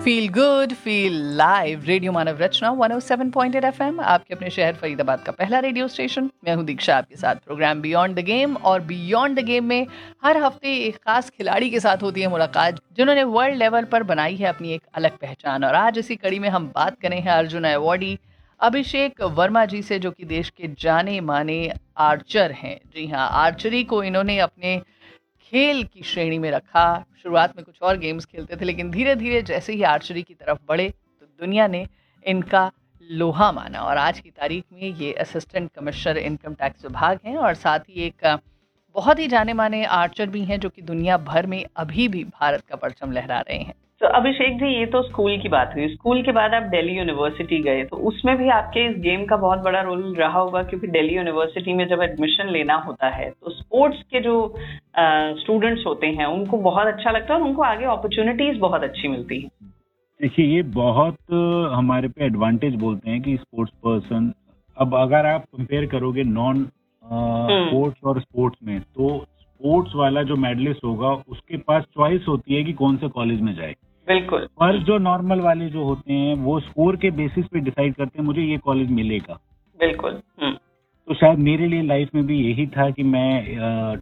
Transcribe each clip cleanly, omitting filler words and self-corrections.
Feel good feel live radio मानव रचना 107.8 FM, आपके अपने शहर फरीदाबाद का पहला रेडियो स्टेशन। मैं हूं दीक्षा, आपके साथ प्रोग्राम बियॉन्ड द गेम। और बियॉन्ड द गेम में हर हफ्ते एक खास खिलाड़ी के साथ होती है मुलाकात, जिन्होंने वर्ल्ड लेवल पर बनाई है अपनी एक अलग पहचान। और आज इसी कड़ी में हम बात करें हैं अर्जुन अवार्डी अभिषेक वर्मा जी से, जो कि देश के जाने माने आर्चर हैं। जी हाँ, आर्चरी को इन्होंने अपने खेल की श्रेणी में रखा। शुरुआत में कुछ और गेम्स खेलते थे, लेकिन धीरे धीरे जैसे ही आर्चरी की तरफ बढ़े तो दुनिया ने इनका लोहा माना। और आज की तारीख में ये असिस्टेंट कमिश्नर इनकम टैक्स विभाग हैं, और साथ ही एक बहुत ही जाने माने आर्चर भी हैं, जो कि दुनिया भर में अभी भी भारत का परचम लहरा रहे हैं। तो अभिषेक जी, ये तो स्कूल की बात हुई। स्कूल के बाद आप दिल्ली यूनिवर्सिटी गए, तो उसमें भी आपके इस गेम का बहुत बड़ा रोल रहा होगा, क्योंकि दिल्ली यूनिवर्सिटी में जब एडमिशन लेना होता है तो स्पोर्ट्स के जो स्टूडेंट्स होते हैं उनको बहुत अच्छा लगता है और उनको आगे अपॉर्चुनिटीज बहुत अच्छी मिलती है। देखिए, ये बहुत हमारे पे एडवांटेज बोलते हैं कि स्पोर्ट्स पर्सन, अब अगर आप कंपेयर करोगे नॉन स्पोर्ट्स और स्पोर्ट्स में, तो स्पोर्ट्स वाला जो मेडलिस्ट होगा उसके पास चॉइस होती है कि कौन से कॉलेज में जाए। बिल्कुल। और जो नॉर्मल वाले जो होते हैं वो स्कोर के बेसिस पे डिसाइड करते हैं मुझे ये कॉलेज मिलेगा। बिल्कुल। तो शायद मेरे लिए लाइफ में भी यही था कि मैं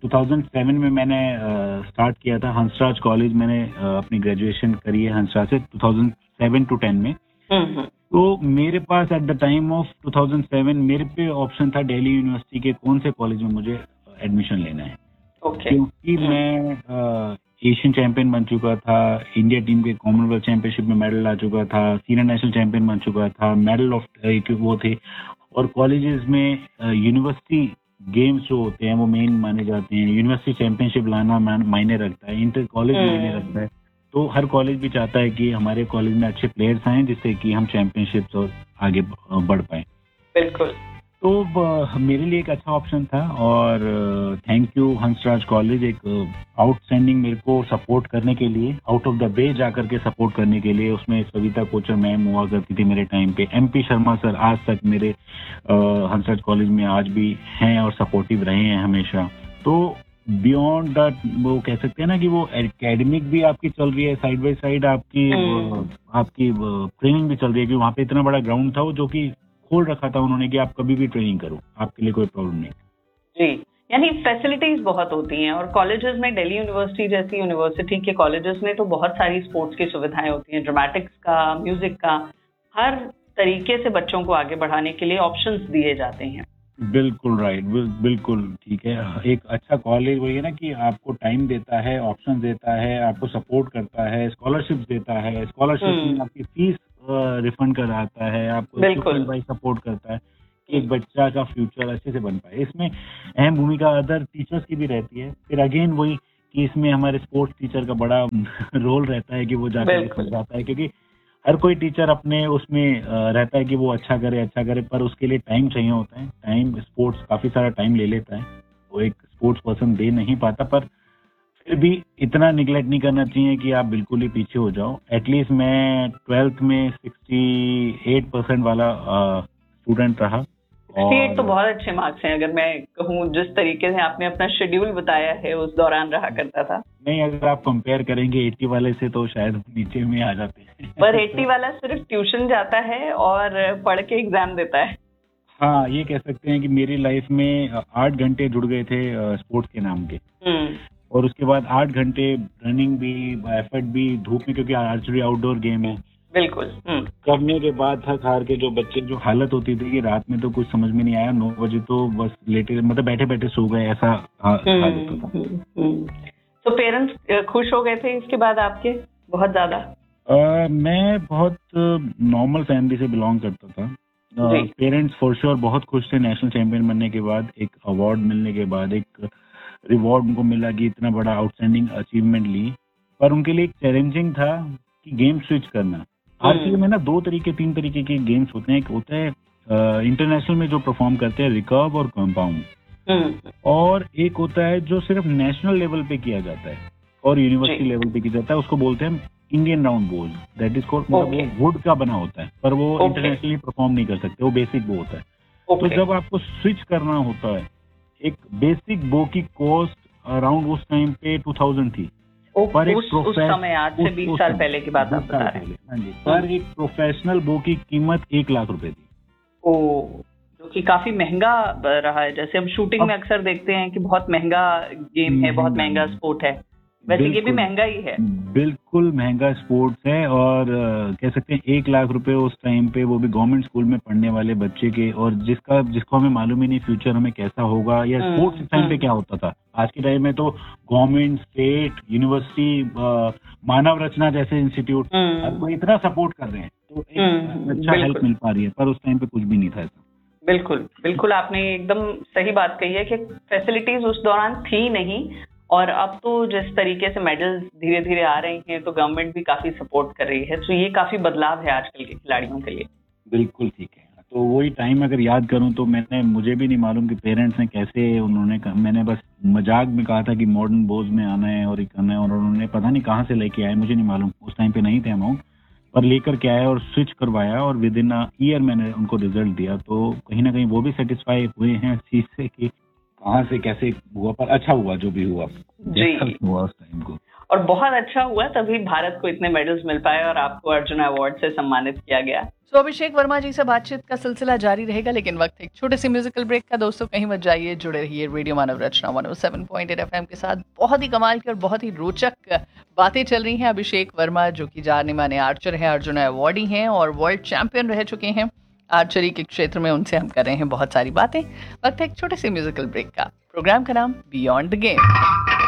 2007 में मैंने स्टार्ट किया था हंसराज कॉलेज। मैंने अपनी ग्रेजुएशन करी है हंसराज से 2007 to 10 में। तो मेरे पास एट द टाइम ऑफ 2007 मेरे पे ऑप्शन था दिल्ली यूनिवर्सिटी के कौन से कॉलेज में मुझे एडमिशन लेना है। क्योंकि मैं एशियन चैंपियन बन चुका था, इंडिया टीम के कॉमनवेल्थ चैंपियनशिप में मेडल ला चुका था, सीनियर नेशनल चैंपियन बन चुका था, मेडल ऑफ वो थे। और कॉलेजेस में यूनिवर्सिटी गेम्स जो होते हैं वो मेन माने जाते हैं। यूनिवर्सिटी चैंपियनशिप लाना मायने रखता है, इंटर कॉलेज मायने रखता है। तो हर कॉलेज भी चाहता है कि हमारे कॉलेज में अच्छे प्लेयर्स आए जिससे कि हम चैंपियनशिप्स और आगे बढ़ पाए। बिल्कुल। तो मेरे लिए एक अच्छा ऑप्शन था, और थैंक यू हंसराज कॉलेज, एक आउटस्टैंडिंग मेरे को सपोर्ट करने के लिए, आउट ऑफ द वे जाकर के सपोर्ट करने के लिए। उसमें सविता कोचर मैम हुआ करती थी मेरे टाइम पे, MP शर्मा सर आज तक मेरे हंसराज कॉलेज में आज भी हैं और सपोर्टिव रहे हैं हमेशा। तो बियॉन्ड दैट वो कह सकते हैं ना कि वो एकेडमिक भी आपकी चल रही है, साइड बाय साइड आपकी ट्रेनिंग भी चल रही है, कि वहाँ पे इतना बड़ा ग्राउंड था वो जो कि खोल रखा था उन्होंने कि आप कभी भी ट्रेनिंग करो, आपके लिए कोई प्रॉब्लम नहीं। जी, यानी फैसिलिटीज बहुत होती हैं। और कॉलेजेस में, दिल्ली यूनिवर्सिटी जैसी यूनिवर्सिटी के कॉलेजेस में तो बहुत सारी स्पोर्ट्स की सुविधाएं होती हैं, ड्रामेटिक्स का, म्यूजिक का, हर तरीके से बच्चों को आगे बढ़ाने के लिए ऑप्शंस दिए जाते हैं। बिल्कुल राइट, बिल्कुल ठीक है। एक अच्छा कॉलेज वही है ना कि आपको टाइम देता है, ऑप्शन देता है, आपको सपोर्ट करता है, स्कॉलरशिप देता है, स्कॉलरशिप में आपकी फीस रिफंड कराता है, आपको भाई सपोर्ट करता है कि एक बच्चा का फ्यूचर अच्छे से बन पाए। इसमें अहम भूमिका अदर टीचर्स की भी रहती है। फिर अगेन वही कि इसमें हमारे स्पोर्ट्स टीचर का बड़ा रोल रहता है कि वो जाकर समझाता है, क्योंकि हर कोई टीचर अपने उसमें रहता है कि वो अच्छा करे, पर उसके लिए टाइम चाहिए होता है। टाइम, स्पोर्ट्स काफी सारा टाइम ले लेता है, वो एक स्पोर्ट्स पर्सन दे नहीं पाता। पर फिर भी इतना निगलेक्ट नहीं करना चाहिए कि आप बिल्कुल ही पीछे हो जाओ। एटलीस्ट मैं 12th में 68% वाला स्टूडेंट रहा। 68 तो बहुत अच्छे मार्क्स हैं। अगर मैं कहूँ जिस तरीके से आपने अपना शेड्यूल बताया है उस दौरान रहा करता था। नहीं, अगर आप कंपेयर करेंगे 80 वाले से तो शायद नीचे में आ जाते हैं। पर 80 वाला सिर्फ ट्यूशन जाता है और पढ़ के एग्जाम देता है। हाँ, ये कह सकते हैं कि मेरी लाइफ में 8 घंटे जुड़ गए थे स्पोर्ट्स के नाम के। और उसके बाद 8 घंटे रनिंग भी, एफर्ट भी, धूप में, क्योंकि आर्चरी आउटडोर गेम है। बिल्कुल। करने के बाद थक हार के जो बच्चे, जो हालत होती थी कि रात में तो कुछ समझ में नहीं आया, 9 बजे तो बस लेटे, मतलब बैठे बैठे सो गए, ऐसा हालत होता था। तो पेरेंट्स खुश हो गए थे इसके बाद आपके बहुत ज्यादा? मैं बहुत नॉर्मल फैमिली से बिलोंग करता था। पेरेंट्स फॉर श्योर बहुत खुश थे नेशनल चैंपियन बनने के बाद, एक अवार्ड मिलने के बाद, एक रिवॉर्ड उनको मिला कि इतना बड़ा आउटस्टैंडिंग अचीवमेंट ली। पर उनके लिए एक चैलेंजिंग था कि गेम स्विच करना। आर्चरी में ना 3 तरीके के गेम्स होते हैं। एक होता है इंटरनेशनल में जो परफॉर्म करते हैं, रिकर्व और कंपाउंड, और एक होता है जो सिर्फ नेशनल लेवल पे किया जाता है और यूनिवर्सिटी लेवल पे किया जाता है, उसको बोलते हैं इंडियन राउंड बोल। दैट इज कॉल्ड, मतलब वो वुड का बना होता है, पर वो इंटरनेशनली परफॉर्म नहीं कर सकते, वो बेसिक बो होता है। तो जब आपको स्विच करना होता है, एक बेसिक बो की कॉस्ट अराउंड उस टाइम पे 2000 थी, उस समय आज से 20 साल पहले की बात आप बता रहे हैं। हाँ जी, पर एक प्रोफेशनल बो की कीमत 1 लाख रुपए थी। जो कि काफी महंगा रहा है। जैसे हम शूटिंग में अक्सर देखते हैं कि बहुत महंगा गेम है, बहुत महंगा स्पोर्ट है, वैसे ये भी महंगा ही है। बिल्कुल महंगा स्पोर्ट्स है, और कह सकते हैं 1 लाख रुपए उस टाइम पे, वो भी गवर्नमेंट स्कूल में पढ़ने वाले बच्चे के, और जिसको हमें मालूम ही नहीं फ्यूचर हमें कैसा होगा या स्पोर्ट्स टाइम पे क्या होता था। आज के टाइम में तो गवर्नमेंट, स्टेट, यूनिवर्सिटी, मानव रचना जैसे इंस्टीट्यूट आपको इतना सपोर्ट कर रहे हैं, तो एक अच्छा हेल्प मिल पा रही है, पर उस टाइम पे कुछ भी नहीं था ऐसा। बिल्कुल आपने एकदम सही बात कही है कि फैसिलिटीज उस दौरान थी नहीं, और अब तो जिस तरीके से मेडल्स धीरे धीरे आ रही हैं तो गवर्नमेंट भी काफी सपोर्ट कर रही है, तो ये काफी बदलाव है आजकल के खिलाड़ियों के लिए। बिल्कुल ठीक है। तो वही टाइम अगर याद करूं तो मुझे भी नहीं मालूम कि पेरेंट्स ने कैसे, मैंने बस मजाक में कहा था कि मॉडर्न बोज में आना है और ये करना है, और उन्होंने पता नहीं कहाँ से लेके आए, मुझे नहीं मालूम, उस टाइम पे नहीं थे हम, पर लेकर के आया और स्विच करवाया, और विद इन ईयर मैंने उनको रिजल्ट दिया। तो कहीं ना कहीं वो भी सेटिस्फाई हुए हैं इस चीज से कि कहाँ से कैसे हुआ, पर अच्छा हुआ जो भी हुआ हुआ उस टाइम को, और बहुत अच्छा हुआ, तभी भारत को इतने मेडल्स मिल पाए और आपको अर्जुन अवार्ड से सम्मानित किया गया। तो अभिषेक वर्मा जी से बातचीत का सिलसिला जारी रहेगा, लेकिन वक्त एक छोटे से म्यूजिकल ब्रेक का। दोस्तों कहीं मत जाइए, जुड़े रहिए रेडियो मानव रचना 107.8 FM के साथ। बहुत ही कमाल की और बहुत ही रोचक बातें चल रही हैं। अभिषेक वर्मा जो कि जाने माने आर्चर हैं, अर्जुन अवार्डी हैं और वर्ल्ड चैंपियन रह चुके हैं आर्चरी के क्षेत्र में, उनसे हम कर रहे हैं बहुत सारी बातें। वक्त एक छोटे से म्यूजिकल ब्रेक का। प्रोग्राम का नाम बियॉन्ड द गेम।